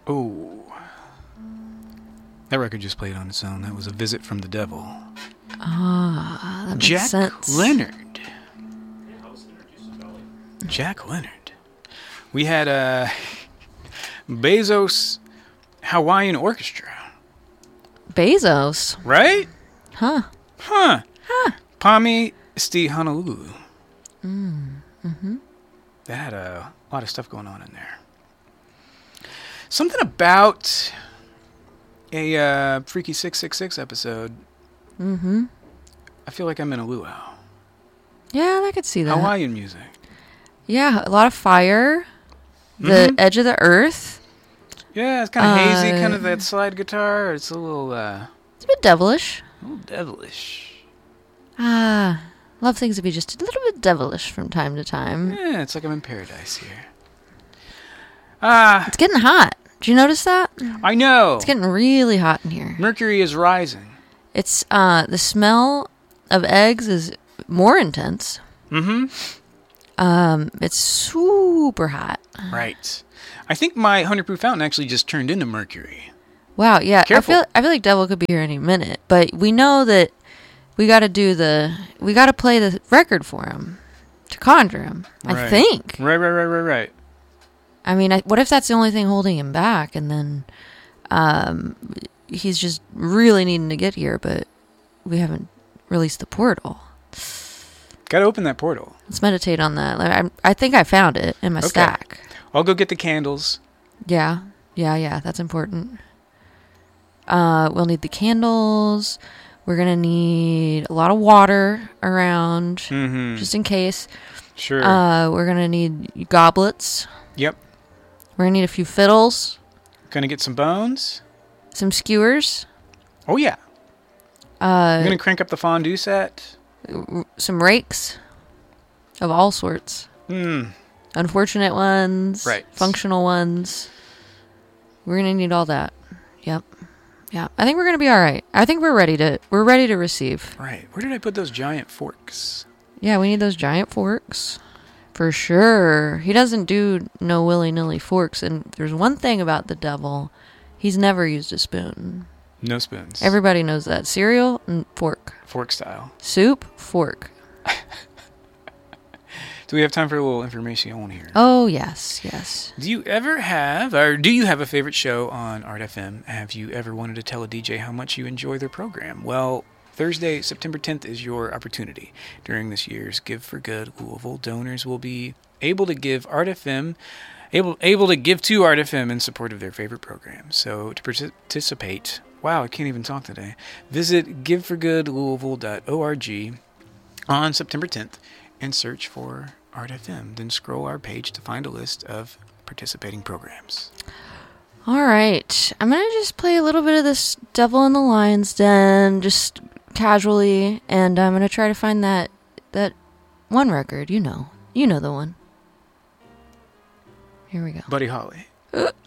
Oh. That record just played on its own. That was A Visit from the Devil. Ah, that makes Jack sense. Leonard. Jack Leonard. We had Bezos Hawaiian Orchestra. Bezos. Right? Huh. Pami Sti Honolulu. Mm-hmm. That had a lot of stuff going on in there. Something about a Freaky 666 episode. Mm-hmm. I feel like I'm in a luau. Yeah, I could see that. Hawaiian music. Yeah, a lot of fire. The edge of the earth. Yeah, it's kind of hazy, kind of that slide guitar. It's a little... it's a bit devilish. A little devilish. Love things to be just a little bit devilish from time to time. Yeah, it's like I'm in paradise here. It's getting hot. Did you notice that? I know. It's getting really hot in here. Mercury is rising. It's, the smell of eggs is more intense. Mm-hmm. It's super hot. Right. I think my 100 proof fountain actually just turned into mercury. Wow, yeah. Careful. I feel like Devil could be here any minute, but we know that we got to play the record for him to conjure him. Right. I think. Right. I mean, what if that's the only thing holding him back, and then he's just really needing to get here, but we haven't released the portal. Gotta open that portal. Let's meditate on that. I think I found it in my stack. I'll go get the candles. Yeah. That's important. We'll need the candles. We're going to need a lot of water around, just in case. Sure. We're going to need goblets. Yep. We're going to need a few fiddles. Gonna get some bones. Some skewers. Oh, yeah. I'm gonna crank up the fondue set. Some rakes of all sorts. Unfortunate ones. Right. Functional ones. We're going to need all that. Yep. Yeah. I think we're going to be all right. I think we're ready to receive. Right. Where did I put those giant forks? Yeah, we need those giant forks. For sure. He doesn't do no willy-nilly forks. And there's one thing about the devil. He's never used a spoon. No spoons. Everybody knows that. Cereal and fork. Fork style. Soup, fork. Do we have time for a little information on here? Oh, yes. Do you have a favorite show on Art FM? Have you ever wanted to tell a DJ how much you enjoy their program? Well, Thursday, September 10th is your opportunity. During this year's Give for Good Louisville, donors will be able to give Art FM, able to give to Art FM in support of their favorite program. So to participate, wow, I can't even talk today. Visit giveforgoodlouisville.org on September 10th and search for Art FM. Then scroll our page to find a list of participating programs. All right. I'm going to just play a little bit of this Devil in the Lion's Den, just casually, and I'm going to try to find that one record. You know the one. Here we go. Buddy Holly.